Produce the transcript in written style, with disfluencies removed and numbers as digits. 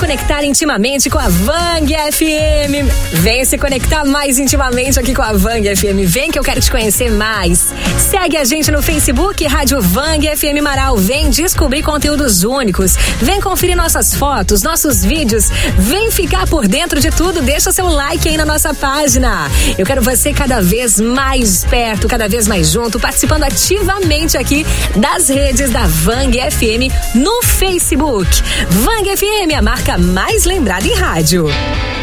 conectar intimamente com a Vang FM. Vem se conectar mais intimamente aqui com a Vang FM. Vem que eu quero te conhecer mais. Segue a gente no Facebook, Rádio Vang FM Marau. Vem descobrir conteúdos únicos. Vem conferir nossas fotos, nossos vídeos. Vem ficar por dentro de tudo. Deixa seu like aí na nossa página. Eu quero você cada vez mais perto, cada vez mais junto, participando ativamente aqui das redes da Vang FM no Facebook. Vang FM, a marca mais lembrada em rádio.